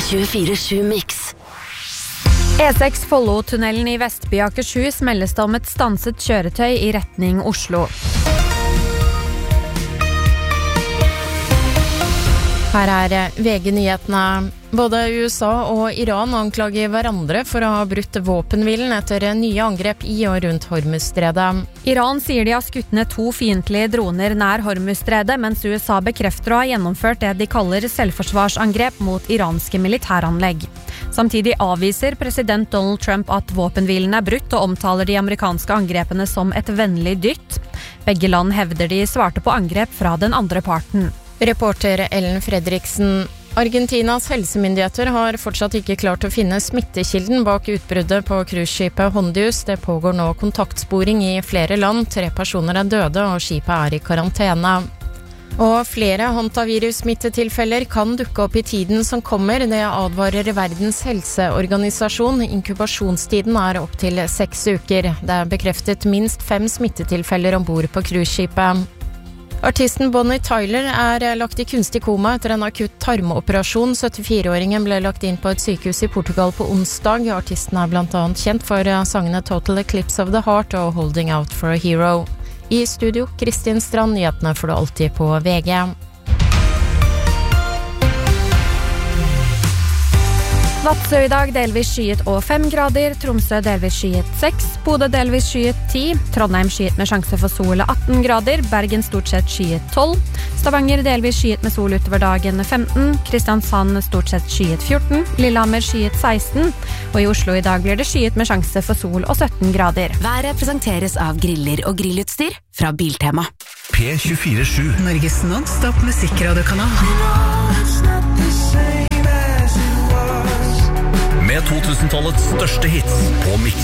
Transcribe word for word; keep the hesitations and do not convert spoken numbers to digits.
tjuefire sju Mix. E seks Follo-tunnelen i Vestby Akershus meldes det om et stanset kjøretøy i retning Oslo. Her er V G-nyhetene. Både U S A og Iran anklager hverandre for å ha brutt våpenhvilen etter nye angrep i og rundt Hormuzstredet. Iran sier de har skutt ned to fiendtlige droner nær Hormuzstredet, mens U S A bekrefter å ha gjennomført det de kaller selvforsvarsangrep mot iranske militæranlegg. Samtidig avviser president Donald Trump at våpenhvilen er brutt og omtaler de amerikanske angrepene som et vennlig dytt. Begge land hevder de svarte på angrep fra den andre parten. Reporter Ellen Fredriksen. Argentinas helsemyndigheter har fortsatt ikke klart å finne smittekilden bak utbruddet på cruiseskipet Hondius. Det pågår nå kontaktsporing i flere land. Tre personer er døde og skipet er i karantene. Og flere hantavirus-smittetilfeller kan dukke opp i tiden som kommer. Det advarer Verdens helseorganisasjon. Inkubasjonstiden er opp til seks uker. Det er bekreftet minst fem smittetilfeller ombord på cruiseskipet. Artisten Bonnie Tyler er lagt i kunstig koma etter en akutt tarmoperasjon. syttifire-åringen ble lagt inn på et sykehus i Portugal på onsdag. Artisten er blant annet kjent for sangene Total Eclipse of the Heart og Holding Out for a Hero. I studio, Kristin Strand, nyhetene får du alltid på V G. Vadsø i dag delvis skyet og fem grader, Tromsø delvis skyet seks, Bodø delvis skyet ti, Trondheim skyet med sjanse for sol atten grader, Bergen stort sett skyet tolv, Stavanger delvis skyet med sol utover dagen femten, Kristiansand stort sett skyet fjorten, Lillehammer skyet seksten, og i Oslo i dag blir det skyet med sjanse for sol og sytten grader. Været presenteres av griller og grillutstyr fra Biltema. P tjuefire sju. Norges non-stop musikkradiokanal. Med to tusen-tallets største hits på Mix.